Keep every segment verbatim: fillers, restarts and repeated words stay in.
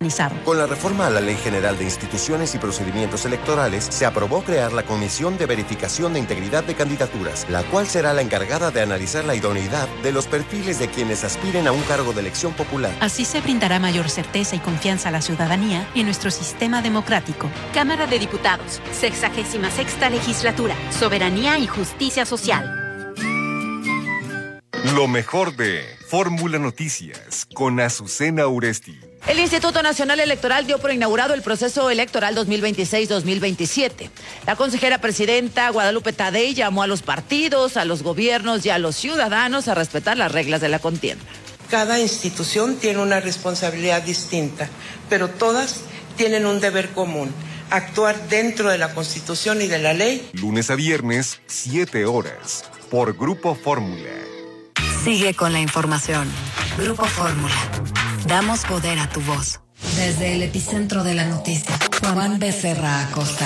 Con la reforma a la Ley General de Instituciones y Procedimientos Electorales, se aprobó crear la Comisión de Verificación de Integridad de Candidaturas, la cual será la encargada de analizar la idoneidad de los perfiles de quienes aspiren a un cargo de elección popular. Así se brindará mayor certeza y confianza a la ciudadanía en nuestro sistema democrático. Cámara de Diputados, sexagésima sexta legislatura, soberanía y justicia social. Lo mejor de Fórmula Noticias con Azucena Uresti. El Instituto Nacional Electoral dio por inaugurado el proceso electoral dos mil veintiséis dos mil veintisiete. La consejera presidenta Guadalupe Tadei llamó a los partidos, a los gobiernos y a los ciudadanos a respetar las reglas de la contienda. Cada institución tiene una responsabilidad distinta, pero todas tienen un deber común: actuar dentro de la Constitución y de la ley. Lunes a viernes, siete horas, por Grupo Fórmula. Sigue con la información. Grupo Fórmula. Damos poder a tu voz. Desde el epicentro de la noticia, Juan Becerra Acosta.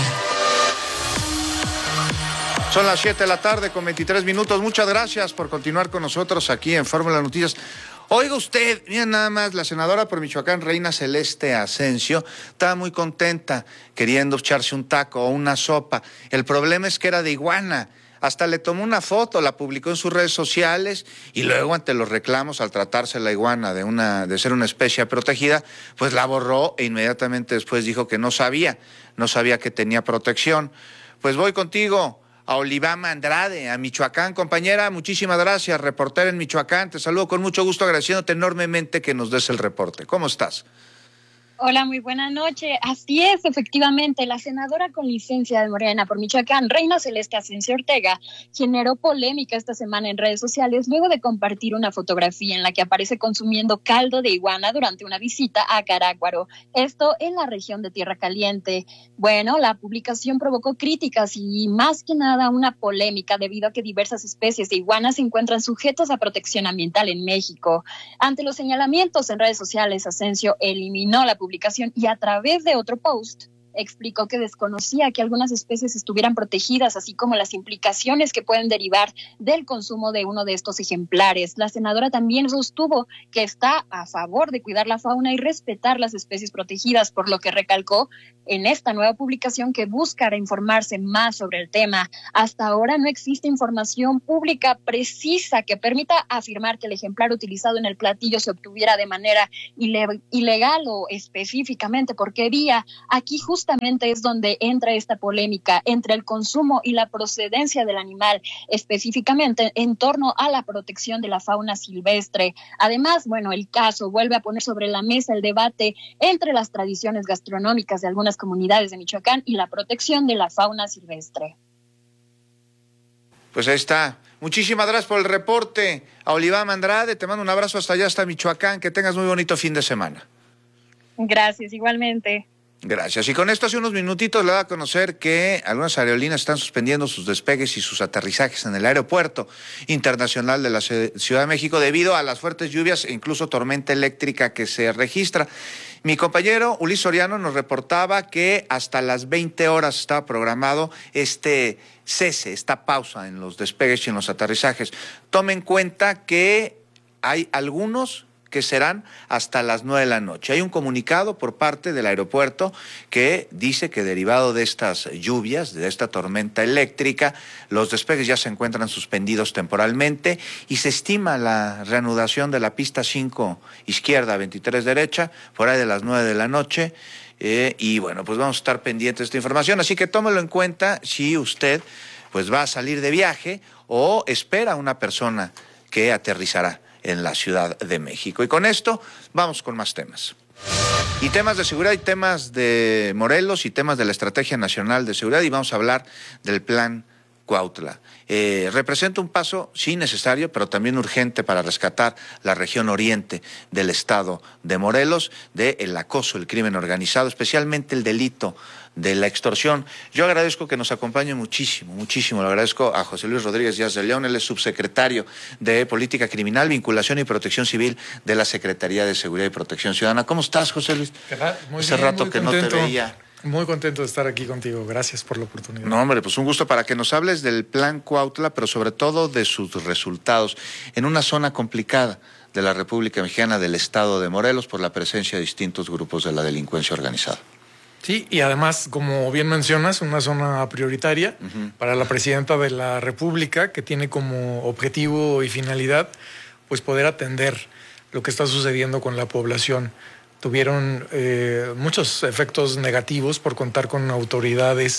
Son las siete de la tarde con veintitrés minutos. Muchas gracias por continuar con nosotros aquí en Fórmula Noticias. Oiga usted, mira nada más, la senadora por Michoacán, Reina Celeste Asensio, estaba muy contenta queriendo echarse un taco o una sopa. El problema es que era de iguana. Hasta le tomó una foto, la publicó en sus redes sociales y luego ante los reclamos al tratarse la iguana de una de ser una especie protegida, pues la borró e inmediatamente después dijo que no sabía, no sabía que tenía protección. Pues voy contigo a Olivama Andrade, a Michoacán. Compañera, muchísimas gracias, reportera en Michoacán. Te saludo con mucho gusto, agradeciéndote enormemente que nos des el reporte. ¿Cómo estás? Hola, muy buena noche. Así es, efectivamente, la senadora con licencia de Morena por Michoacán, Reina Celeste Asensio Ortega, generó polémica esta semana en redes sociales luego de compartir una fotografía en la que aparece consumiendo caldo de iguana durante una visita a Carácuaro, esto en la región de Tierra Caliente. Bueno, la publicación provocó críticas y más que nada una polémica debido a que diversas especies de iguanas se encuentran sujetas a protección ambiental en México. Ante los señalamientos en redes sociales, Asensio eliminó la publicación publicación y a través de otro post explicó que desconocía que algunas especies estuvieran protegidas, así como las implicaciones que pueden derivar del consumo de uno de estos ejemplares. La senadora también sostuvo que está a favor de cuidar la fauna y respetar las especies protegidas, por lo que recalcó en esta nueva publicación que buscará informarse más sobre el tema. Hasta ahora no existe información pública precisa que permita afirmar que el ejemplar utilizado en el platillo se obtuviera de manera ile- ilegal o específicamente por qué vía. Aquí justo Justamente es donde entra esta polémica entre el consumo y la procedencia del animal, específicamente en torno a la protección de la fauna silvestre. Además, bueno, el caso vuelve a poner sobre la mesa el debate entre las tradiciones gastronómicas de algunas comunidades de Michoacán y la protección de la fauna silvestre. Pues ahí está. Muchísimas gracias por el reporte. A Olivama Andrade, te mando un abrazo hasta allá, hasta Michoacán. Que tengas muy bonito fin de semana. Gracias, igualmente. Gracias. Y con esto hace unos minutitos le da a conocer que algunas aerolíneas están suspendiendo sus despegues y sus aterrizajes en el Aeropuerto Internacional de la Ciudad de México debido a las fuertes lluvias e incluso tormenta eléctrica que se registra. Mi compañero Ulises Soriano nos reportaba que hasta las veinte horas estaba programado este cese, esta pausa en los despegues y en los aterrizajes. Tome en cuenta que hay algunos que serán hasta las nueve de la noche. Hay un comunicado por parte del aeropuerto que dice que derivado de estas lluvias, de esta tormenta eléctrica, los despegues ya se encuentran suspendidos temporalmente y se estima la reanudación de la pista cinco izquierda, veintitrés derecha, por ahí de las nueve de la noche. Eh, y bueno, pues vamos a estar pendientes de esta información, así que tómelo en cuenta si usted pues va a salir de viaje o espera a una persona que aterrizará en la Ciudad de México. Y con esto vamos con más temas. Y temas de seguridad y temas de Morelos y temas de la Estrategia Nacional de Seguridad, y vamos a hablar del Plan Cuautla. Eh, representa un paso, sí, necesario, pero también urgente para rescatar la región oriente del estado de Morelos del acoso, el crimen organizado, especialmente el delito de la extorsión. Yo agradezco que nos acompañe muchísimo, muchísimo. Le agradezco a José Luis Rodríguez Díaz de León, él es subsecretario de Política Criminal, Vinculación y Protección Civil de la Secretaría de Seguridad y Protección Ciudadana. ¿Cómo estás, José Luis? Muy Hace bien, rato muy que contento, no te veía. Muy contento de estar aquí contigo. Gracias por la oportunidad. No, hombre, pues un gusto para que nos hables del Plan Cuautla, pero sobre todo de sus resultados en una zona complicada de la República Mexicana del Estado de Morelos por la presencia de distintos grupos de la delincuencia organizada. Sí, y además, como bien mencionas, una zona prioritaria uh-huh. para la presidenta de la República, que tiene como objetivo y finalidad pues poder atender lo que está sucediendo con la población. Tuvieron eh, muchos efectos negativos por contar con autoridades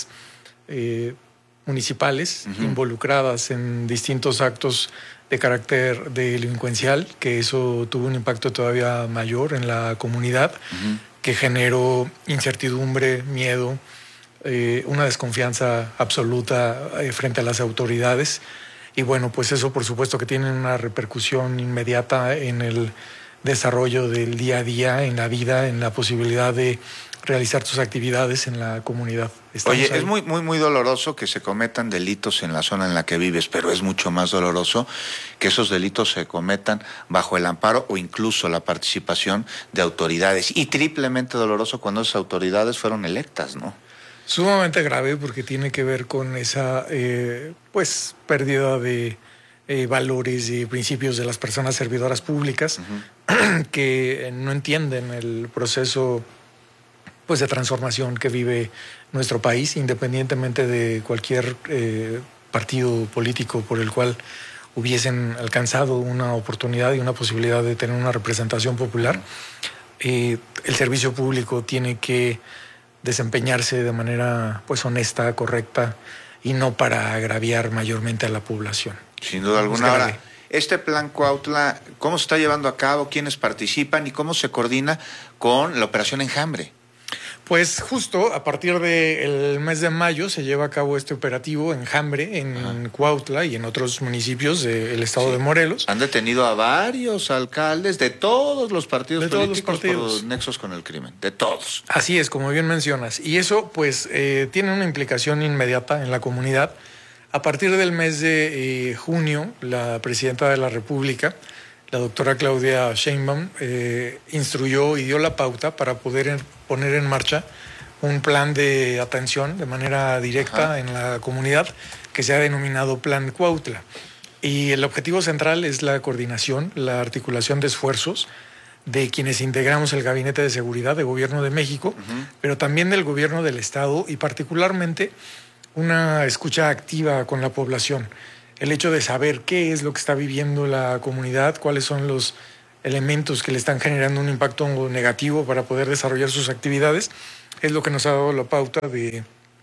eh, municipales uh-huh. involucradas en distintos actos de carácter delincuencial, que eso tuvo un impacto todavía mayor en la comunidad, uh-huh. que generó incertidumbre, miedo, eh, una desconfianza absoluta eh, frente a las autoridades. Y bueno, pues eso por supuesto que tiene una repercusión inmediata en el desarrollo del día a día, en la vida, en la posibilidad de realizar tus actividades en la comunidad. Estamos Oye, ahí. Es muy, muy, muy doloroso que se cometan delitos en la zona en la que vives, pero es mucho más doloroso que esos delitos se cometan bajo el amparo o incluso la participación de autoridades. Y triplemente doloroso cuando esas autoridades fueron electas, ¿no? Sumamente grave porque tiene que ver con esa eh, pues pérdida de eh, valores y principios de las personas servidoras públicas uh-huh. que no entienden el proceso pues de transformación que vive nuestro país, independientemente de cualquier eh, partido político por el cual hubiesen alcanzado una oportunidad y una posibilidad de tener una representación popular. Eh, el servicio público tiene que desempeñarse de manera pues honesta, correcta y no para agraviar mayormente a la población. Sin duda alguna. Ahora, este plan Cuautla, ¿cómo se está llevando a cabo? ¿Quiénes participan? ¿Y cómo se coordina con la operación Enjambre? Pues justo a partir del mes de mayo se lleva a cabo este operativo Enjambre en Ajá. Cuautla y en otros municipios del estado sí. de Morelos. Han detenido a varios alcaldes de todos los partidos de todos políticos los partidos. por nexos con el crimen, de todos. Así es, como bien mencionas. Y eso pues eh, tiene una implicación inmediata en la comunidad. A partir del mes de eh, junio, la presidenta de la República, la doctora Claudia Sheinbaum, eh, instruyó y dio la pauta para poder en, poner en marcha un plan de atención de manera directa Ajá. en la comunidad que se ha denominado Plan Cuautla. Y el objetivo central es la coordinación, la articulación de esfuerzos de quienes integramos el Gabinete de Seguridad de Gobierno de México, uh-huh. pero también del Gobierno del Estado y particularmente una escucha activa con la población. El hecho de saber qué es lo que está viviendo la comunidad, cuáles son los elementos que le están generando un impacto negativo para poder desarrollar sus actividades, es lo que nos ha dado la pauta de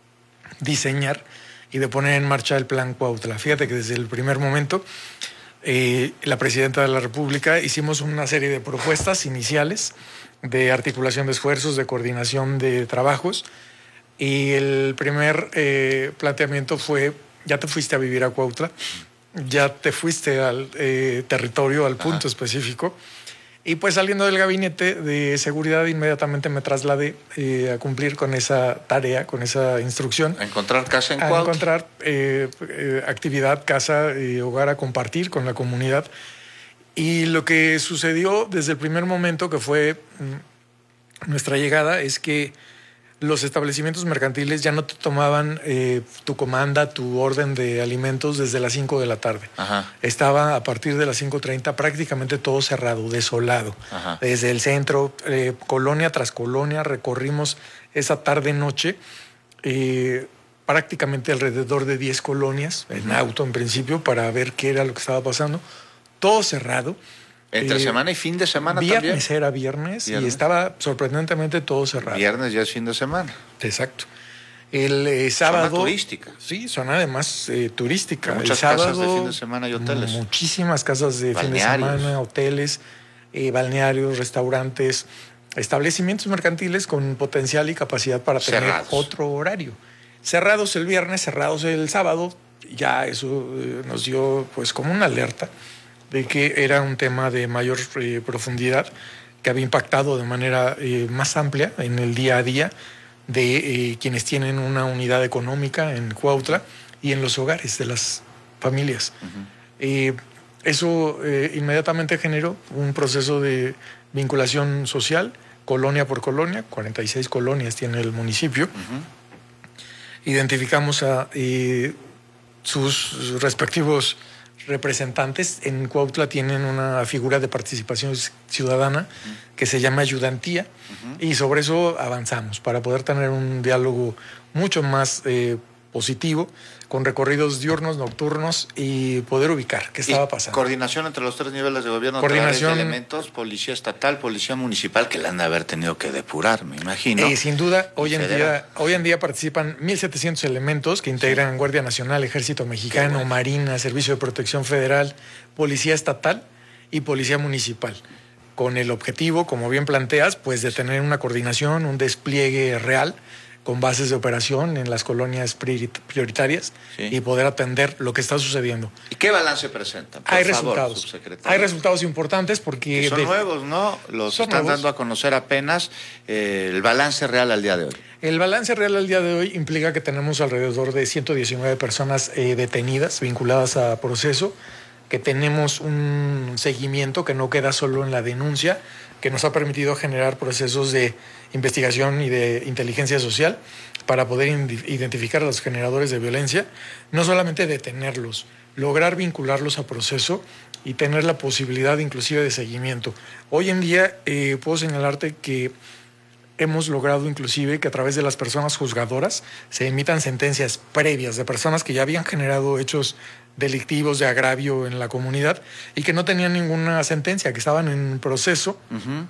diseñar y de poner en marcha el Plan Cuautla. Fíjate que desde el primer momento, eh, la presidenta de la República hicimos una serie de propuestas iniciales de articulación de esfuerzos, de coordinación de trabajos, y el primer eh, planteamiento fue: ya te fuiste a vivir a Cuautla, ya te fuiste al eh, territorio, al punto Ajá. específico. Y pues saliendo del gabinete de seguridad, inmediatamente me trasladé eh, a cumplir con esa tarea, con esa instrucción. A encontrar casa en a Cuautla. A encontrar eh, eh, actividad, casa, eh, hogar a compartir con la comunidad. Y lo que sucedió desde el primer momento que fue mm, nuestra llegada es que los establecimientos mercantiles ya no te tomaban eh, tu comanda, tu orden de alimentos desde las cinco de la tarde. Ajá. Estaba a partir de las cinco treinta prácticamente todo cerrado, desolado. Ajá. Desde el centro, eh, colonia tras colonia, recorrimos esa tarde-noche eh, prácticamente alrededor de diez colonias, uh-huh. en auto en principio, para ver qué era lo que estaba pasando. Todo cerrado. Entre eh, semana y fin de semana viernes también. Viernes era viernes, viernes y estaba sorprendentemente todo cerrado. Viernes ya es fin de semana. Exacto. El eh, sábado... Zona turística. Sí, zona además eh, turística. Hay muchas el sábado, casas de fin de semana y hoteles. Muchísimas casas de balnearios. fin de semana, hoteles, eh, balnearios, restaurantes, establecimientos mercantiles con potencial y capacidad para tener cerrados. Otro horario. Cerrados el viernes, cerrados el sábado. Ya eso eh, nos dio pues como una alerta de que era un tema de mayor eh, profundidad que había impactado de manera eh, más amplia en el día a día de eh, quienes tienen una unidad económica en Cuautla y en los hogares de las familias. Uh-huh. Eh, eso eh, inmediatamente generó un proceso de vinculación social, colonia por colonia, cuarenta y seis colonias tiene el municipio. Uh-huh. Identificamos a eh, sus respectivos representantes. En Cuautla tienen una figura de participación ciudadana uh-huh. que se llama ayudantía uh-huh. y sobre eso avanzamos para poder tener un diálogo mucho más eh, positivo, con recorridos diurnos, nocturnos y poder ubicar qué estaba pasando. Coordinación entre los tres niveles de gobierno, coordinación, de elementos, policía estatal, policía municipal, que la han de haber tenido que depurar, me imagino. Eh, sin duda, hoy en, día, hoy en día participan mil setecientos elementos que integran sí. Guardia Nacional, Ejército Mexicano, bueno. Marina, Servicio de Protección Federal, Policía Estatal y Policía Municipal, con el objetivo, como bien planteas, pues de tener una coordinación, un despliegue real, con bases de operación en las colonias prioritarias sí. y poder atender lo que está sucediendo. ¿Y qué balance presentan? Por hay favor, resultados. Subsecretario. Hay resultados importantes porque... Que son de, nuevos, ¿no? Los están nuevos. dando a conocer apenas eh, el balance real al día de hoy. El balance real al día de hoy implica que tenemos alrededor de ciento diecinueve personas eh, detenidas, vinculadas a proceso, que tenemos un seguimiento que no queda solo en la denuncia, que nos ha permitido generar procesos de investigación y de inteligencia social para poder identificar a los generadores de violencia, no solamente detenerlos, lograr vincularlos a proceso y tener la posibilidad inclusive de seguimiento. Hoy en día eh, puedo señalarte que hemos logrado inclusive que a través de las personas juzgadoras se emitan sentencias previas de personas que ya habían generado hechos delictivos de agravio en la comunidad y que no tenían ninguna sentencia, que estaban en proceso. Uh-huh.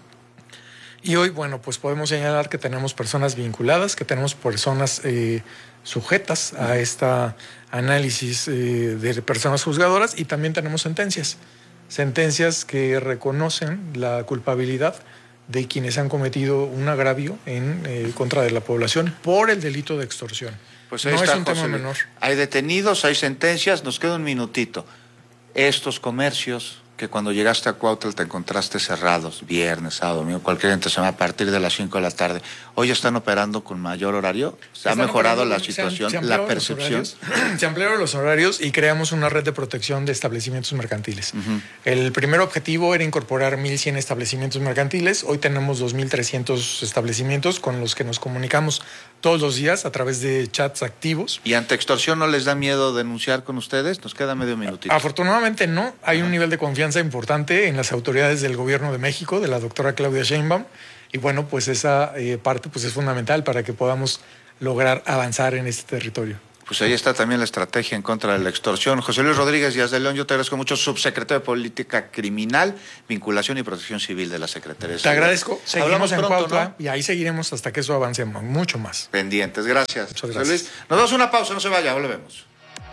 Y hoy, bueno, pues podemos señalar que tenemos personas vinculadas, que tenemos personas eh, sujetas uh-huh. a este análisis eh, de personas juzgadoras y también tenemos sentencias. Sentencias que reconocen la culpabilidad de quienes han cometido un agravio en eh, contra de la población por el delito de extorsión. Pues ahí no está, es un José, tema menor. Hay detenidos, hay sentencias, nos queda un minutito. Estos comercios que cuando llegaste a Cuautla te encontraste cerrados, viernes, sábado, domingo, cualquier entre semana a partir de las cinco de la tarde, ¿hoy están operando con mayor horario? ¿Se ha mejorado la situación, se han, se la percepción? Se ampliaron los horarios y creamos una red de protección de establecimientos mercantiles. Uh-huh. El primer objetivo era incorporar mil cien establecimientos mercantiles. Hoy tenemos dos mil trescientos establecimientos con los que nos comunicamos todos los días a través de chats activos. ¿Y ante extorsión no les da miedo denunciar con ustedes? Nos queda medio minutito. Afortunadamente no. Hay uh-huh. un nivel de confianza importante en las autoridades del Gobierno de México, de la doctora Claudia Sheinbaum, y bueno, pues esa eh, parte pues es fundamental para que podamos lograr avanzar en este territorio. Pues ahí está también la estrategia en contra de la extorsión. José Luis Rodríguez Díaz de León, yo te agradezco mucho, subsecretario de Política Criminal, Vinculación y Protección Civil de la Secretaría. Te agradezco. Seguimos en Cuautla, ¿no? Y ahí seguiremos hasta que eso avance mucho más. Pendientes, gracias. Muchas gracias. José Luis, nos damos una pausa, no se vaya, volvemos.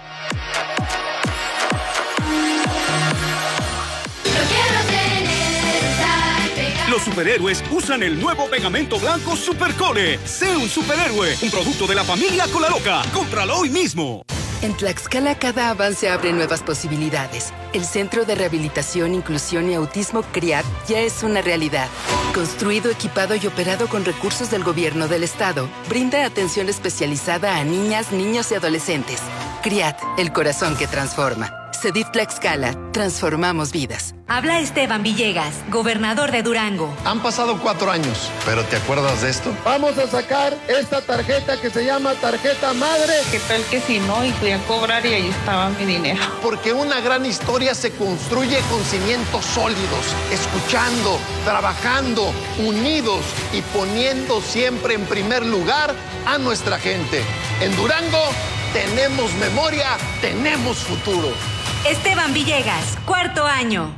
Los superhéroes usan el nuevo pegamento blanco Supercole. Sé un superhéroe, un producto de la familia Colaloca. Cómpralo hoy mismo. En Tlaxcala cada avance abre nuevas posibilidades. El Centro de Rehabilitación, Inclusión y Autismo CRIAT ya es una realidad. Construido, equipado y operado con recursos del gobierno del estado, brinda atención especializada a niñas, niños y adolescentes. CRIAT, el corazón que transforma. CEDIF Tlaxcala, transformamos vidas. Habla Esteban Villegas, gobernador de Durango. Han pasado cuatro años, ¿pero te acuerdas de esto? Vamos a sacar esta tarjeta que se llama tarjeta madre. ¿Qué tal que si no? Y fui a cobrar y ahí estaba mi dinero. Porque una gran historia se construye con cimientos sólidos, escuchando, trabajando, unidos y poniendo siempre en primer lugar a nuestra gente. En Durango tenemos memoria, tenemos futuro. Esteban Villegas, cuarto año.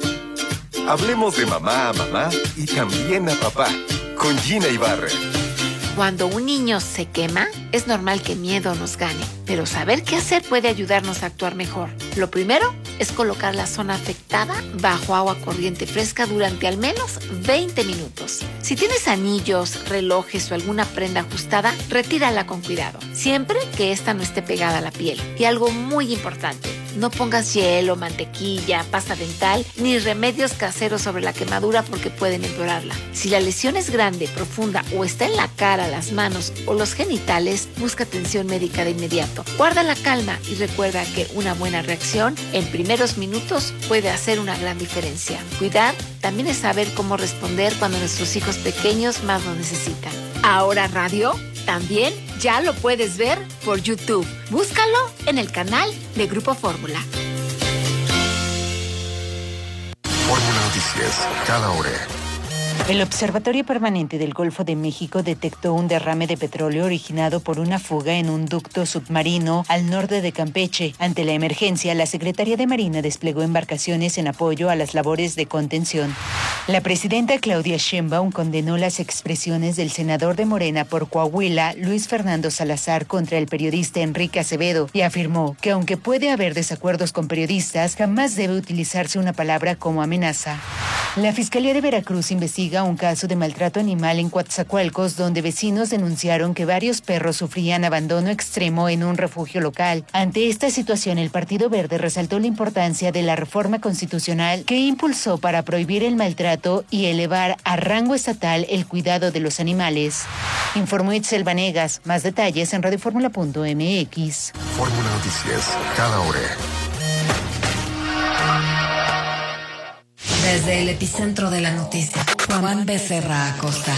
Hablemos de mamá a mamá y también a papá, con Gina Ibarra. Cuando un niño se quema, es normal que miedo nos gane, pero saber qué hacer puede ayudarnos a actuar mejor. Lo primero es colocar la zona afectada bajo agua corriente fresca durante al menos veinte minutos. Si tienes anillos, relojes o alguna prenda ajustada, retírala con cuidado, siempre que ésta no esté pegada a la piel. Y algo muy importante, no pongas hielo, mantequilla, pasta dental ni remedios caseros sobre la quemadura porque pueden empeorarla. Si la lesión es grande, profunda o está en la cara, las manos o los genitales, busca atención médica de inmediato. Guarda la calma y recuerda que una buena reacción en primeros minutos puede hacer una gran diferencia. Cuidar también es saber cómo responder cuando nuestros hijos pequeños más lo necesitan. Ahora Radio también ya lo puedes ver por YouTube. Búscalo en el canal de Grupo Fórmula. Noticias, cada hora. El Observatorio Permanente del Golfo de México detectó un derrame de petróleo originado por una fuga en un ducto submarino al norte de Campeche. Ante la emergencia, la Secretaría de Marina desplegó embarcaciones en apoyo a las labores de contención. La presidenta Claudia Sheinbaum condenó las expresiones del senador de Morena por Coahuila, Luis Fernando Salazar, contra el periodista Enrique Acevedo y afirmó que aunque puede haber desacuerdos con periodistas, jamás debe utilizarse una palabra como amenaza. La Fiscalía de Veracruz investiga un caso de maltrato animal en Coatzacoalcos, donde vecinos denunciaron que varios perros sufrían abandono extremo en un refugio local. Ante esta situación, el Partido Verde resaltó la importancia de la reforma constitucional que impulsó para prohibir el maltrato y elevar a rango estatal el cuidado de los animales. Informó Itzel Vanegas. Más detalles en radioformula punto m x. Fórmula Noticias, cada hora. Desde el epicentro de la noticia, Juan Becerra Acosta.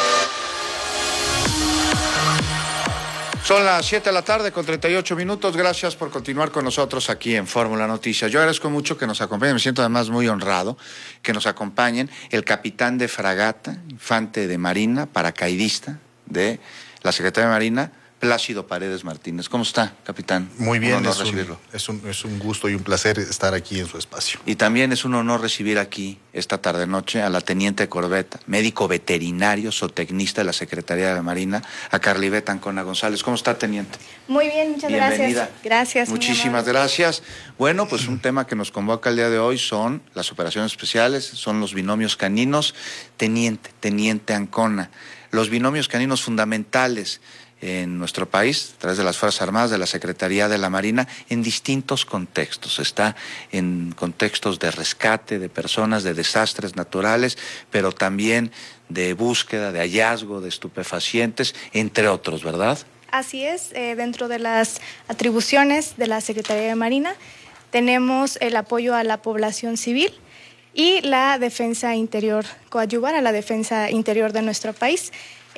Son las siete de la tarde con treinta y ocho minutos. Gracias por continuar con nosotros aquí en Fórmula Noticias. Yo agradezco mucho que nos acompañen. Me siento además muy honrado que nos acompañen el capitán de fragata, infante de marina, paracaidista de la Secretaría de Marina, Plácido Paredes Martínez. ¿Cómo está, capitán? Muy bien, un honor es, un, recibirlo. Es, un, es un gusto y un placer estar aquí en su espacio. Y también es un honor recibir aquí esta tarde-noche a la teniente de corbeta, médico veterinario, zootecnista de la Secretaría de la Marina, a Carlibet Ancona González. ¿Cómo está, teniente? Muy bien, muchas Bienvenida. gracias. Gracias. Muchísimas gracias. Bueno, pues un tema que nos convoca el día de hoy son las operaciones especiales, son los binomios caninos. Teniente, teniente Ancona, los binomios caninos fundamentales en nuestro país, a través de las Fuerzas Armadas, de la Secretaría de la Marina, en distintos contextos. Está en contextos de rescate de personas, de desastres naturales, pero también de búsqueda, de hallazgo de estupefacientes, entre otros, ¿verdad? Así es, eh, dentro de las atribuciones de la Secretaría de Marina, tenemos el apoyo a la población civil y la defensa interior, coadyuvar a la defensa interior de nuestro país.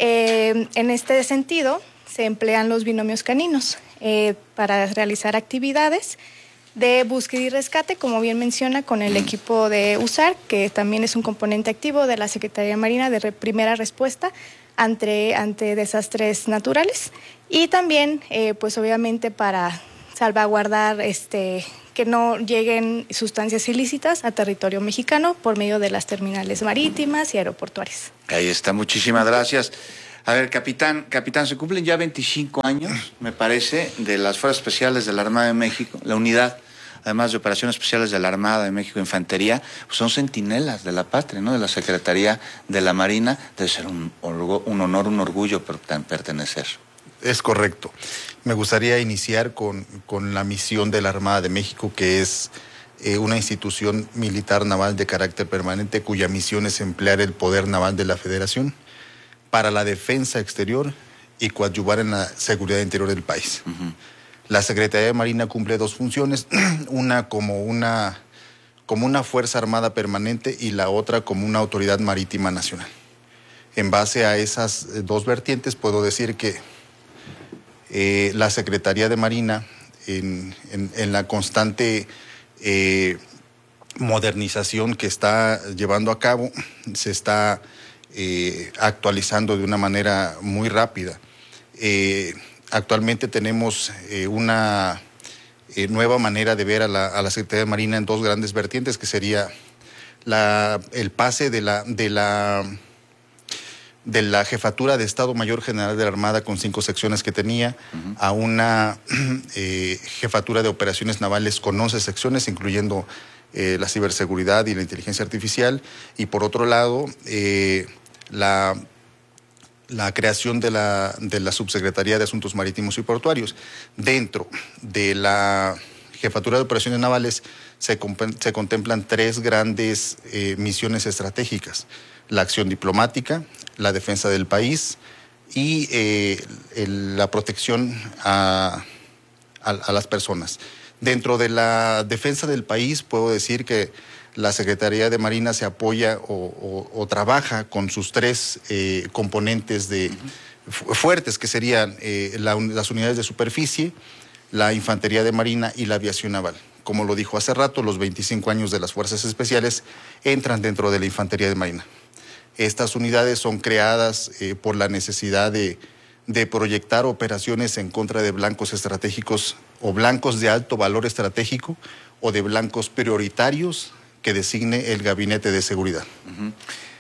Eh, en este sentido, se emplean los binomios caninos eh, para realizar actividades de búsqueda y rescate, como bien menciona, con el equipo de U S A R, que también es un componente activo de la Secretaría de Marina de re- primera respuesta ante, ante desastres naturales, y también, eh, pues obviamente, para salvaguardar este, que no lleguen sustancias ilícitas a territorio mexicano por medio de las terminales marítimas y aeroportuarias. Ahí está, muchísimas gracias. A ver, capitán, capitán, se cumplen ya veinticinco años, me parece, de las Fuerzas Especiales de la Armada de México, la unidad, además de Operaciones Especiales de la Armada de México, Infantería, pues son centinelas de la patria, ¿no? De la Secretaría de la Marina. Debe ser un, un honor, un orgullo pertenecer. Es correcto. Me gustaría iniciar con, con la misión de la Armada de México, que es eh, una institución militar naval de carácter permanente cuya misión es emplear el poder naval de la Federación para la defensa exterior y coadyuvar en la seguridad interior del país. Uh-huh. La Secretaría de Marina cumple dos funciones, una como una, como una Fuerza Armada permanente y la otra como una Autoridad Marítima Nacional. En base a esas dos vertientes puedo decir que eh, la Secretaría de Marina, en, en, en la constante eh, modernización que está llevando a cabo, se está Eh, actualizando de una manera muy rápida. Eh, actualmente tenemos eh, una eh, nueva manera de ver a la, a la Secretaría de Marina en dos grandes vertientes, que sería la, el pase de la, de, la, de la Jefatura de Estado Mayor General de la Armada, con cinco secciones que tenía, uh-huh, a una eh, Jefatura de Operaciones Navales con once secciones, incluyendo Eh, la ciberseguridad y la inteligencia artificial, y por otro lado eh, la, la creación de la, de la Subsecretaría de Asuntos Marítimos y Portuarios. Dentro de la Jefatura de Operaciones Navales se, se contemplan tres grandes eh, misiones estratégicas: la acción diplomática, la defensa del país y eh, el, la protección a, a, a las personas. Dentro de la defensa del país, puedo decir que la Secretaría de Marina se apoya o, o, o trabaja con sus tres eh, componentes de, uh-huh, fuertes, que serían eh, la, las unidades de superficie, la Infantería de Marina y la Aviación Naval. como lo dijo hace rato, los veinticinco años de las Fuerzas Especiales entran dentro de la Infantería de Marina. Estas unidades son creadas eh, por la necesidad de, de proyectar operaciones en contra de blancos estratégicos o blancos de alto valor estratégico o de blancos prioritarios que designe el Gabinete de Seguridad. Uh-huh.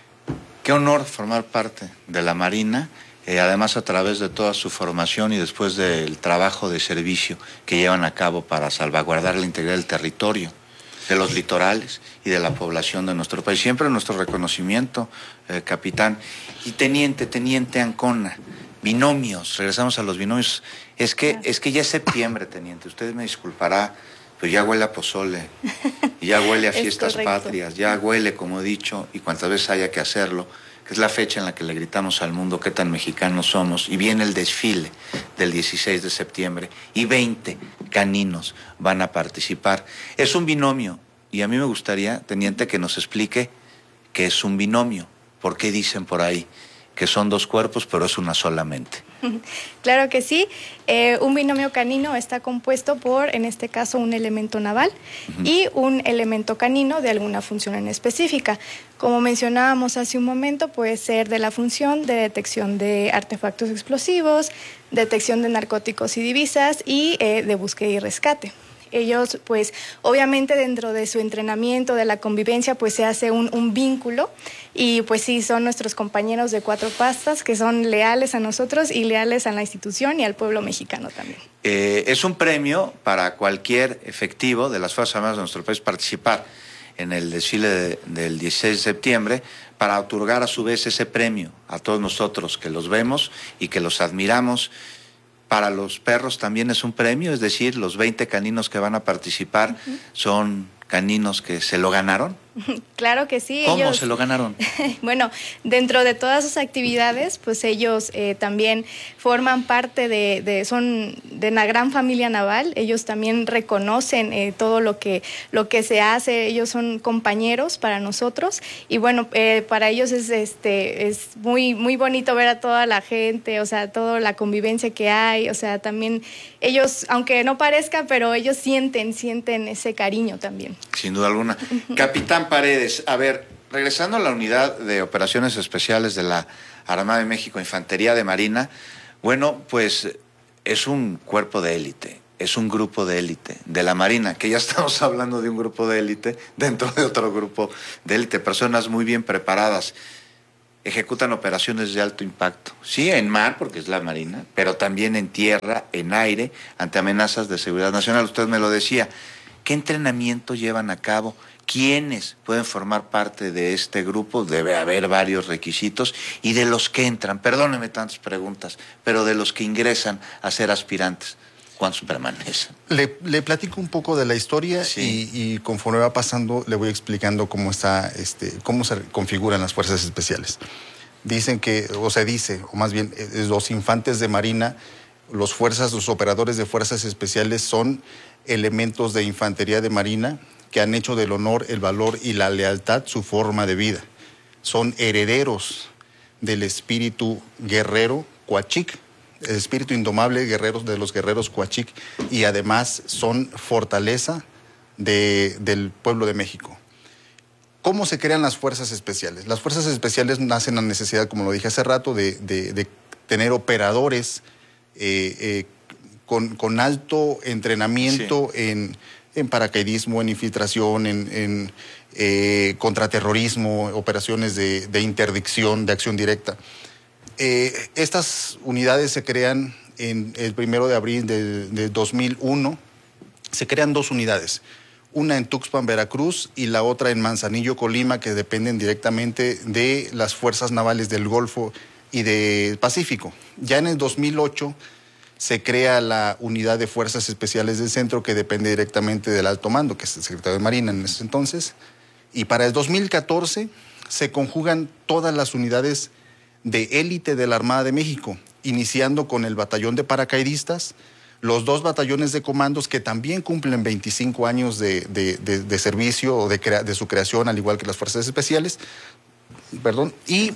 Qué honor formar parte de la Marina, eh, además a través de toda su formación y después del trabajo de servicio que llevan a cabo para salvaguardar la integridad del territorio, de los litorales y de la población de nuestro país. Siempre nuestro reconocimiento, eh, capitán. Y teniente, teniente Ancona, binomios, regresamos a los binomios. Es que, es que ya es septiembre, teniente, usted me disculpará, pero ya huele a pozole, ya huele a fiestas patrias, ya huele, como he dicho, y cuantas veces haya que hacerlo, que es la fecha en la que le gritamos al mundo qué tan mexicanos somos, y viene el desfile del dieciséis de septiembre, y veinte caninos van a participar. Es un binomio, y a mí me gustaría, teniente, que nos explique qué es un binomio, por qué dicen por ahí que son dos cuerpos, pero es una sola mente. Claro que sí. Eh, un binomio canino está compuesto por, en este caso, un elemento naval uh-huh. y un elemento canino de alguna función en específica. Como mencionábamos hace un momento, puede ser de la función de detección de artefactos explosivos, detección de narcóticos y divisas y eh, de búsqueda y rescate. Ellos, pues, obviamente dentro de su entrenamiento, de la convivencia, pues se hace un, un vínculo y pues sí, son nuestros compañeros de cuatro pastas que son leales a nosotros y leales a la institución y al pueblo mexicano también. Eh, es un premio para cualquier efectivo de las Fuerzas Armadas de nuestro país participar en el desfile de, del dieciséis de septiembre para otorgar a su vez ese premio a todos nosotros que los vemos y que los admiramos. Para los perros también es un premio, es decir, los veinte caninos que van a participar uh-huh. son caninos que se lo ganaron. Claro que sí. ¿Cómo ellos... se lo ganaron? Bueno, dentro de todas sus actividades, pues ellos eh, también forman parte de, de, son de una gran familia naval. Ellos también reconocen eh, todo lo que, lo que se hace. Ellos son compañeros para nosotros y bueno, eh, para ellos es, este, es muy, muy bonito ver a toda la gente, o sea, toda la convivencia que hay. O sea, también ellos, aunque no parezca, pero ellos sienten, sienten ese cariño también. Sin duda alguna. Capitán Paredes, a ver, regresando a la unidad de operaciones especiales de la Armada de México, Infantería de Marina, bueno, pues es un cuerpo de élite, es un grupo de élite de la Marina, que ya estamos hablando de un grupo de élite dentro de otro grupo de élite, personas muy bien preparadas, ejecutan operaciones de alto impacto, sí, en mar, porque es la Marina, pero también en tierra, en aire, ante amenazas de seguridad nacional. Usted me lo decía, ¿qué entrenamiento llevan a cabo? ¿Quiénes pueden formar parte de este grupo? Debe haber varios requisitos. Y de los que entran, perdóneme tantas preguntas, pero de los que ingresan a ser aspirantes, ¿cuántos permanecen? Le, le platico un poco de la historia sí. y, y conforme va pasando le voy explicando cómo está, este, cómo se configuran las fuerzas especiales. Dicen que, o se dice, o más bien, los infantes de Marina, los fuerzas, los operadores de fuerzas especiales son elementos de infantería de Marina que han hecho del honor, el valor y la lealtad su forma de vida. Son herederos del espíritu guerrero Cuachic, el espíritu indomable guerreros de los guerreros Cuachic, y además son fortaleza de, del pueblo de México. ¿Cómo se crean las fuerzas especiales? Las fuerzas especiales nacen a necesidad, como lo dije hace rato, de, de, de tener operadores eh, eh, con, con alto entrenamiento sí. en... en paracaidismo, en infiltración, en, en eh, contraterrorismo, operaciones de, de interdicción, de acción directa. Eh, estas unidades se crean en el primero de abril de, de dos mil uno. Se crean dos unidades, una en Tuxpan, Veracruz, y la otra en Manzanillo, Colima, que dependen directamente de las fuerzas navales del Golfo y del Pacífico. Ya en el dos mil ocho... se crea la Unidad de Fuerzas Especiales del Centro, que depende directamente del alto mando, que es el secretario de Marina en ese entonces. Y para el dos mil catorce se conjugan todas las unidades de élite de la Armada de México, iniciando con el batallón de paracaidistas, los dos batallones de comandos que también cumplen veinticinco años de, de, de, de servicio o de, crea, de su creación, al igual que las Fuerzas Especiales, perdón, y...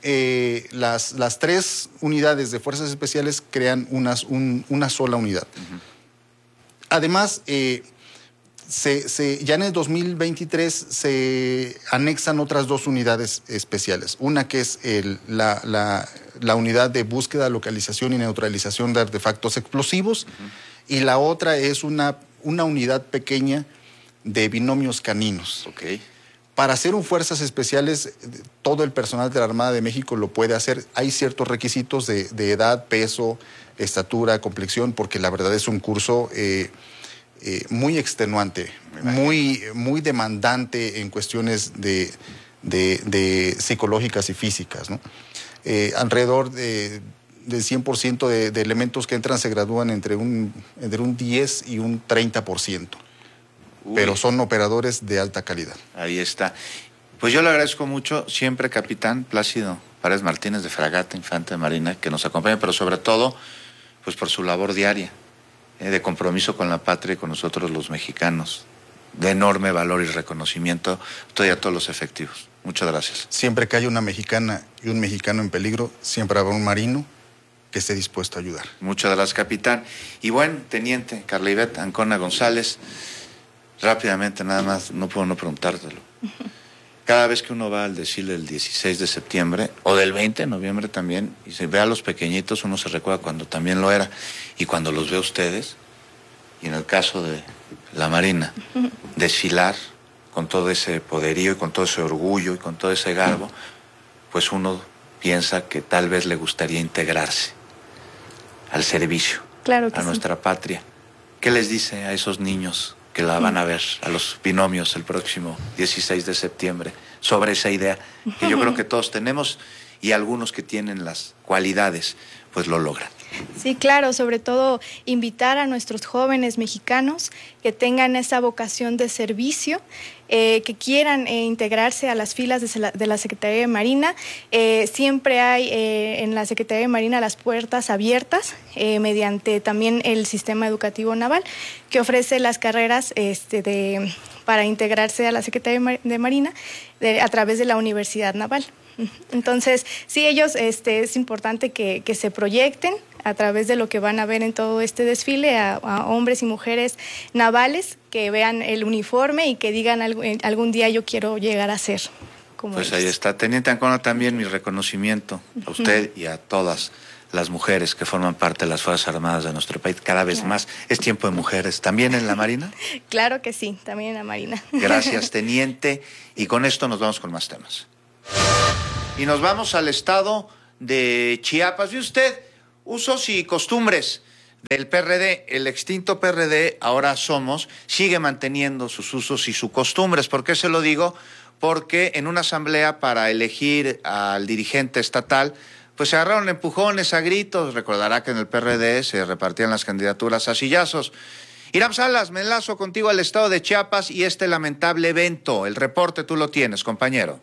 Eh, las, las tres unidades de fuerzas especiales crean unas, un, una sola unidad. Uh-huh. Además, eh, se, se, ya en el dos mil veintitrés se anexan otras dos unidades especiales. Una que es el, la, la, la unidad de búsqueda, localización y neutralización de artefactos explosivos, uh-huh. y la otra es una, una unidad pequeña de binomios caninos. Okay. Para hacer un fuerzas especiales, todo el personal de la Armada de México lo puede hacer. Hay ciertos requisitos de, de edad, peso, estatura, complexión, porque la verdad es un curso eh, eh, muy extenuante, muy, muy demandante en cuestiones de, de, de psicológicas y físicas, ¿no? Eh, alrededor de, del cien por ciento de, de elementos que entran se gradúan entre un, entre un diez y un treinta por ciento. Uy. Pero son operadores de alta calidad. Ahí está. Pues yo le agradezco mucho, siempre, capitán Plácido Párez Martínez de Fragata Infante de Marina, que nos acompaña, pero sobre todo, pues por su labor diaria, eh, de compromiso con la patria y con nosotros los mexicanos, de enorme valor y reconocimiento, estoy a todos los efectivos. Muchas gracias. Siempre que haya una mexicana y un mexicano en peligro, siempre habrá un marino que esté dispuesto a ayudar. Muchas gracias, capitán. Y bueno, teniente Carla Ivette Ancona González, rápidamente, nada más, no puedo no preguntártelo. Cada vez que uno va al desfile del dieciséis de septiembre, o del veinte de noviembre también, y se ve a los pequeñitos, uno se recuerda cuando también lo era, y cuando los ve a ustedes, y en el caso de la Marina, desfilar con todo ese poderío y con todo ese orgullo y con todo ese garbo, pues uno piensa que tal vez le gustaría integrarse al servicio, claro que a sí. nuestra patria. ¿Qué les dice a esos niños que la van a ver, a los binomios el próximo dieciséis de septiembre, sobre esa idea que yo creo que todos tenemos y algunos que tienen las cualidades, pues lo logran? Sí, claro, sobre todo invitar a nuestros jóvenes mexicanos que tengan esa vocación de servicio, eh, que quieran eh, integrarse a las filas de la, de la Secretaría de Marina. Eh, siempre hay eh, en la Secretaría de Marina las puertas abiertas eh, mediante también el sistema educativo naval, que ofrece las carreras este, de, para integrarse a la Secretaría de Marina de, a través de la Universidad Naval. Entonces, sí, ellos, este, es importante que, que se proyecten a través de lo que van a ver en todo este desfile a, a hombres y mujeres navales, que vean el uniforme y que digan algún, algún día yo quiero llegar a ser como Pues ellos. ahí está. Teniente Ancona, también mi reconocimiento a usted y a todas las mujeres que forman parte de las Fuerzas Armadas de nuestro país. Cada vez claro. más es tiempo de mujeres. ¿También en la Marina? Claro que sí, también en la Marina. Gracias, teniente. Y con esto nos vamos con más temas. Y nos vamos al estado de Chiapas. ¿Ve usted? Usos y costumbres del P R D. El extinto P R D, ahora Somos, sigue manteniendo sus usos y sus costumbres. ¿Por qué se lo digo? Porque en una asamblea para elegir al dirigente estatal, pues se agarraron empujones a gritos. Recordará que en el P R D se repartían las candidaturas a sillazos. Iram Salas, me enlazo contigo al estado de Chiapas y este lamentable evento. El reporte tú lo tienes, compañero.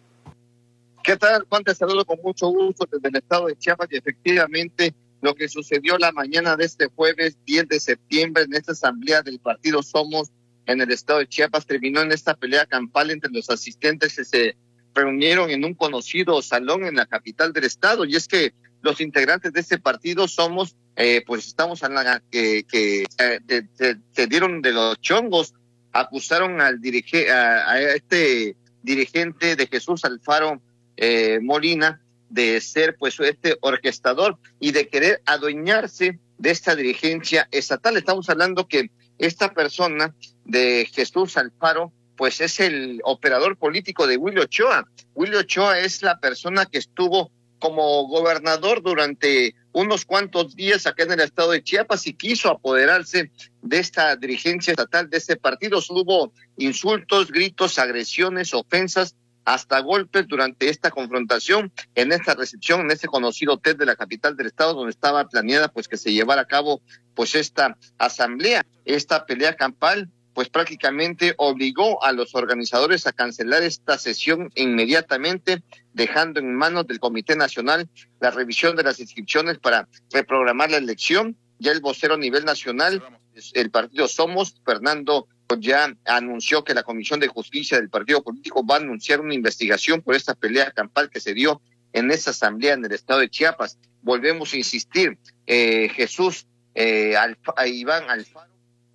¿Qué tal, Juan? Te saludo con mucho gusto desde el estado de Chiapas y efectivamente lo que sucedió la mañana de este jueves diez de septiembre en esta asamblea del partido Somos en el estado de Chiapas terminó en esta pelea campal entre los asistentes que se reunieron en un conocido salón en la capital del estado. Y es que los integrantes de este partido Somos, eh, pues estamos hablando que, que eh, de, de, se dieron de los chongos, acusaron al dirige, a, a este dirigente de Jesús Alfaro Eh, Molina de ser pues este orquestador y de querer adueñarse de esta dirigencia estatal. Estamos hablando que esta persona de Jesús Alfaro pues es el operador político de Willy Ochoa. Willy Ochoa es la persona que estuvo como gobernador durante unos cuantos días acá en el estado de Chiapas y quiso apoderarse de esta dirigencia estatal, de este partido. Hubo insultos, gritos, agresiones, ofensas, hasta golpes durante esta confrontación, en esta recepción, en este conocido hotel de la capital del estado, donde estaba planeada pues que se llevara a cabo pues esta asamblea. Esta pelea campal pues prácticamente obligó a los organizadores a cancelar esta sesión inmediatamente, dejando en manos del Comité Nacional la revisión de las inscripciones para reprogramar la elección. Ya el vocero a nivel nacional, el partido Somos, Fernando, pues ya anunció que la Comisión de Justicia del partido político va a anunciar una investigación por esta pelea campal que se dio en esa asamblea en el estado de Chiapas. Volvemos a insistir, eh, Jesús, eh, Alfa, Iván Alfaro,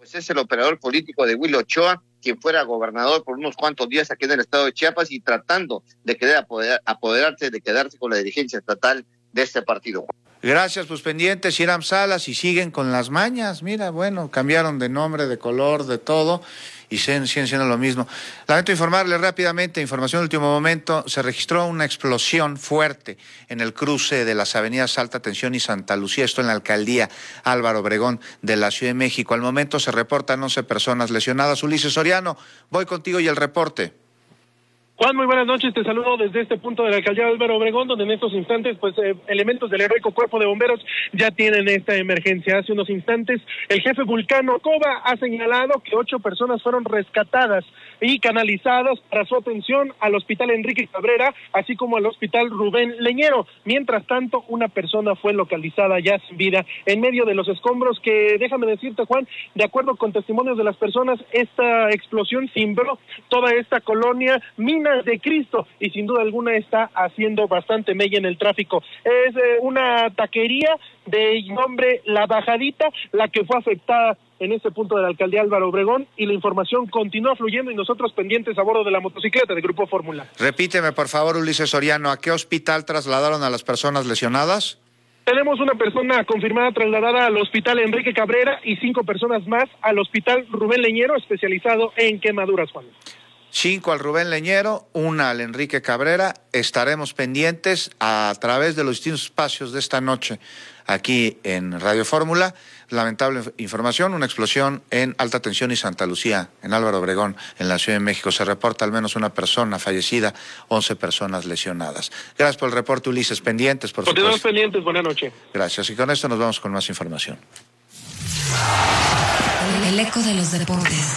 Pues es el operador político de Willy Ochoa, quien fuera gobernador por unos cuantos días aquí en el estado de Chiapas y tratando de querer apoderar, apoderarse, de quedarse con la dirigencia estatal de este partido. Gracias, pues pendientes, Hiram Salas, y siguen con las mañas. Mira, bueno, cambiaron de nombre, de color, de todo, y siguen siendo lo mismo. Lamento informarles rápidamente, información de último momento, se registró una explosión fuerte en el cruce de las avenidas Alta Tensión y Santa Lucía, esto en la alcaldía Álvaro Obregón de la Ciudad de México. Al momento se reportan once personas lesionadas. Ulises Soriano, voy contigo y el reporte. Juan, muy buenas noches, te saludo desde este punto de la alcaldía Álvaro Obregón, donde en estos instantes, pues, eh, elementos del heroico cuerpo de bomberos ya tienen esta emergencia. Hace unos instantes, el jefe Vulcano Cova ha señalado que ocho personas fueron rescatadas y canalizadas para su atención al hospital Enrique Cabrera, así como al hospital Rubén Leñero. Mientras tanto, una persona fue localizada ya sin vida en medio de los escombros que, déjame decirte, Juan, de acuerdo con testimonios de las personas, esta explosión cimbró toda esta colonia Minas de Cristo y sin duda alguna está haciendo bastante mella en el tráfico. Es eh, una taquería de nombre La Bajadita la que fue afectada en este punto de la alcaldía Álvaro Obregón, y la información continúa fluyendo y nosotros pendientes a bordo de la motocicleta de Grupo Fórmula. Repíteme, por favor, Ulises Soriano, ¿a qué hospital trasladaron a las personas lesionadas? Tenemos una persona confirmada trasladada al hospital Enrique Cabrera y cinco personas más al hospital Rubén Leñero, especializado en quemaduras, Juan. Cinco al Rubén Leñero, una al Enrique Cabrera. Estaremos pendientes a través de los distintos espacios de esta noche aquí en Radio Fórmula. Lamentable información, una explosión en Alta Tensión y Santa Lucía, en Álvaro Obregón, en la Ciudad de México. Se reporta al menos una persona fallecida, once personas lesionadas. Gracias por el reporte, Ulises. Pendientes, por supuesto. Continuamos pendientes, buenas noches. Gracias, y con esto nos vamos con más información. El eco de los deportes.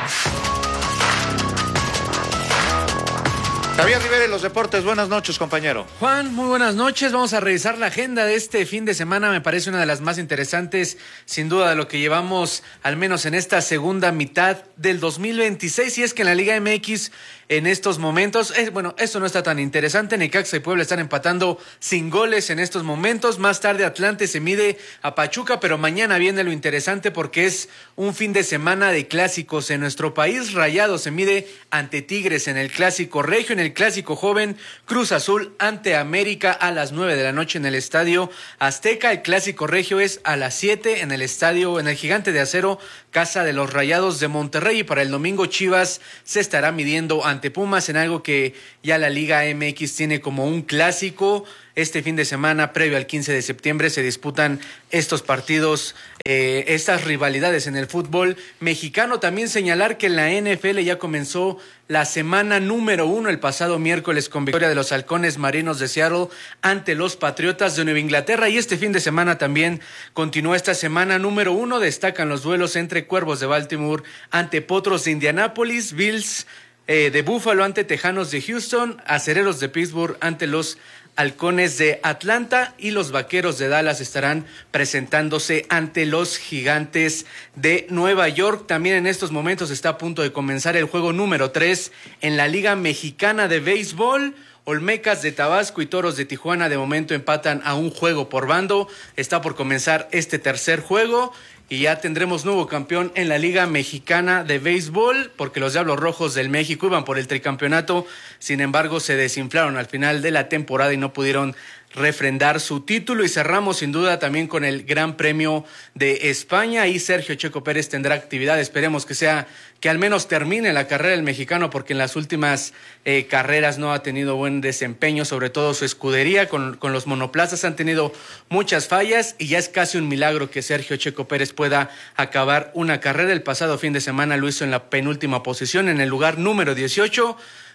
Javier Rivera y los deportes, buenas noches, compañero. Juan, muy buenas noches. Vamos a revisar la agenda de este fin de semana. Me parece una de las más interesantes, sin duda, de lo que llevamos, al menos en esta segunda mitad del dos mil veintiséis. Y es que en la Liga M X, en estos momentos, es, bueno, esto no está tan interesante. Necaxa y Puebla están empatando sin goles en estos momentos. Más tarde Atlante se mide a Pachuca, pero mañana viene lo interesante porque es un fin de semana de clásicos en nuestro país. Rayados se mide ante Tigres en el Clásico Regio, en el Clásico Joven, Cruz Azul ante América a las nueve de la noche en el Estadio Azteca. El Clásico Regio es a las siete en el estadio, en el Gigante de Acero, casa de los Rayados de Monterrey. Y para el domingo Chivas se estará midiendo ante Pumas en algo que ya la Liga M X tiene como un clásico. Este fin de semana, previo al quince de septiembre, se disputan estos partidos, eh, estas rivalidades en el fútbol mexicano. También señalar que en la N F L ya comenzó la semana número uno el pasado miércoles con victoria de los Halcones Marinos de Seattle ante los Patriotas de Nueva Inglaterra. Y este fin de semana también continúa esta semana número uno. Destacan los duelos entre Cuervos de Baltimore ante Potros de Indianápolis, Bills eh, de Buffalo ante Tejanos de Houston, Acereros de Pittsburgh ante los Halcones de Atlanta, y los Vaqueros de Dallas estarán presentándose ante los Gigantes de Nueva York. También en estos momentos está a punto de comenzar el juego número tres en la Liga Mexicana de Béisbol. Olmecas de Tabasco y Toros de Tijuana de momento empatan a un juego por bando. Está por comenzar este tercer juego y ya tendremos nuevo campeón en la Liga Mexicana de Béisbol, porque los Diablos Rojos del México iban por el tricampeonato. Sin embargo, se desinflaron al final de la temporada y no pudieron refrendar su título. Y cerramos sin duda también con el Gran Premio de España. Ahí Sergio Checo Pérez tendrá actividad. Esperemos que sea, que al menos termine la carrera del mexicano, porque en las últimas eh, carreras no ha tenido buen desempeño, sobre todo su escudería con, con los monoplazas han tenido muchas fallas, y ya es casi un milagro que Sergio Checo Pérez pueda acabar una carrera. El pasado fin de semana lo hizo en la penúltima posición, en el lugar número dieciocho.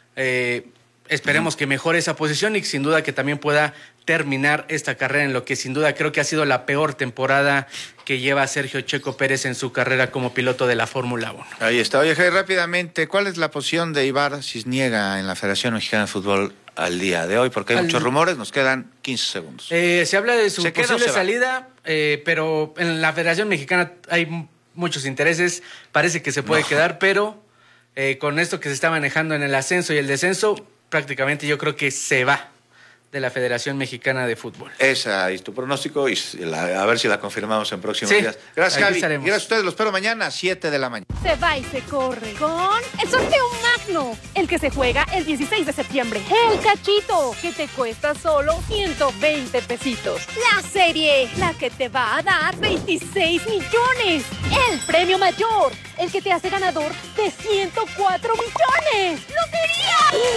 Eh, esperemos que mejore esa posición y sin duda que también pueda terminar esta carrera en lo que sin duda creo que ha sido la peor temporada que lleva Sergio Checo Pérez en su carrera como piloto de la Fórmula uno. Ahí está. Oye, Jair, rápidamente, ¿cuál es la posición de Ibar Cisniega en la Federación Mexicana de Fútbol al día de hoy? Porque hay al... muchos rumores, nos quedan quince segundos. Eh, se habla de su posible salida, eh, pero en la Federación Mexicana hay muchos intereses, parece que se puede no. quedar, pero eh, con esto que se está manejando en el ascenso y el descenso, prácticamente yo creo que se va de la Federación Mexicana de Fútbol. Esa es tu pronóstico y la, a ver si la confirmamos en próximos sí, días. Gracias, Javi. Estaremos. Gracias a ustedes. Los espero mañana a siete de la mañana. Se va y se corre con el sorteo magno, el que se juega el dieciséis de septiembre. El cachito, que te cuesta solo ciento veinte pesitos. La serie, la que te va a dar veintiséis millones. El premio mayor, el que te hace ganador de ciento cuatro millones. ¡Lotería!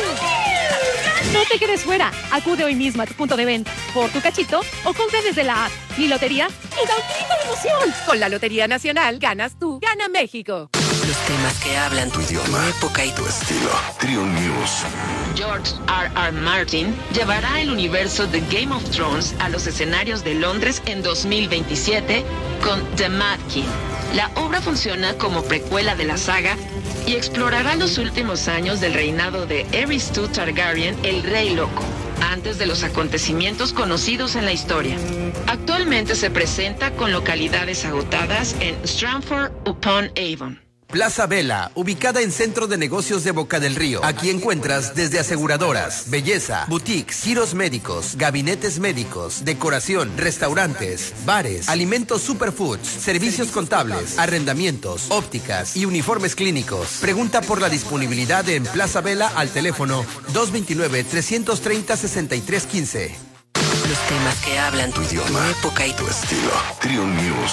No te quedes fuera. Acude hoy mismo a tu punto de venta por tu cachito o compra desde la app Mi Lotería y da un grito de emoción. Con la Lotería Nacional ganas tú, gana México. Los temas que hablan tu idioma, tu época y tu estilo. Trion News. George R R. Martin llevará el universo de Game of Thrones a los escenarios de Londres en dos mil veintisiete con The Mad King. La obra funciona como precuela de la saga y explorará los últimos años del reinado de Aerys two Targaryen, el Rey Loco, antes de los acontecimientos conocidos en la historia. Actualmente se presenta con localidades agotadas en Stratford-upon-Avon. Plaza Vela, ubicada en Centro de Negocios de Boca del Río. Aquí encuentras desde aseguradoras, belleza, boutiques, giros médicos, gabinetes médicos, decoración, restaurantes, bares, alimentos superfoods, servicios contables, arrendamientos, ópticas y uniformes clínicos. Pregunta por la disponibilidad en Plaza Vela al teléfono dos dos nueve, tres tres cero, seis tres uno cinco. Los temas que hablan tu idioma, tu época y tu estilo. Trion News.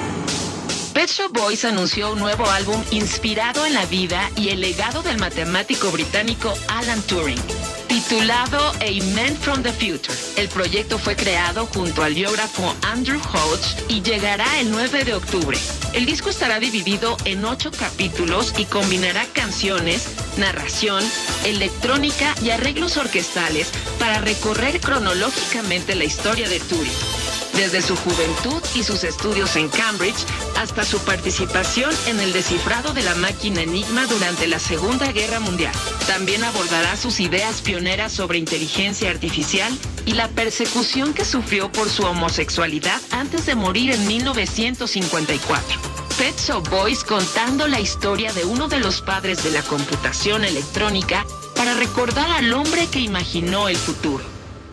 Pet Shop Boys anunció un nuevo álbum inspirado en la vida y el legado del matemático británico Alan Turing, titulado A Man from the Future. El proyecto fue creado junto al biógrafo Andrew Hodge y llegará el nueve de octubre. El disco estará dividido en ocho capítulos y combinará canciones, narración, electrónica y arreglos orquestales para recorrer cronológicamente la historia de Turing, desde su juventud y sus estudios en Cambridge hasta su participación en el descifrado de la máquina Enigma durante la Segunda Guerra Mundial. También abordará sus ideas pioneras sobre inteligencia artificial y la persecución que sufrió por su homosexualidad antes de morir en mil novecientos cincuenta y cuatro. Pet Shop Boys contando la historia de uno de los padres de la computación electrónica para recordar al hombre que imaginó el futuro.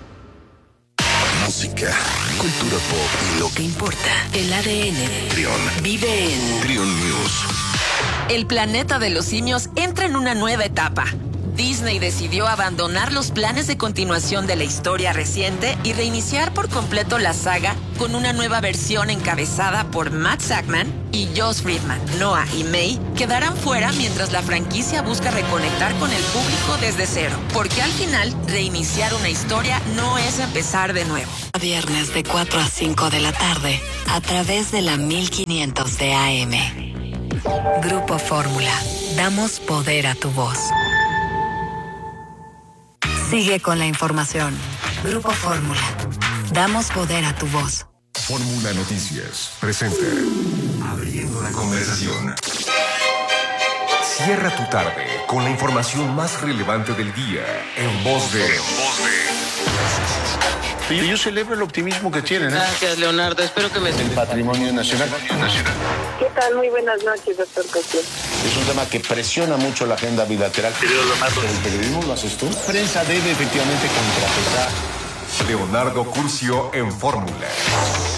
Música, cultura pop y lo que importa. El A D N. Trion. Vive en Trion News. El planeta de los simios entra en una nueva etapa. Disney decidió abandonar los planes de continuación de la historia reciente y reiniciar por completo la saga con una nueva versión encabezada por Matt Sackman y Josh Friedman. Noah y May quedarán fuera mientras la franquicia busca reconectar con el público desde cero, porque al final reiniciar una historia no es empezar de nuevo. Viernes de cuatro a cinco de la tarde a través de la mil quinientos de A M. Grupo Fórmula. Damos poder a tu voz. Sigue con la información. Grupo Fórmula. Damos poder a tu voz. Fórmula Noticias presenta Abriendo la conversación. Cierra tu tarde con la información más relevante del día en voz de... En voz de... Yo celebro el optimismo que tienen. ¿eh? Gracias, Leonardo. Espero que me... El patrimonio nacional. ¿Qué tal? Muy buenas noches, doctor Cosío. Es un tema que presiona mucho la agenda bilateral. ¿El periodismo lo haces tú? La prensa debe efectivamente contrapesar. Leonardo Curcio en Fórmula.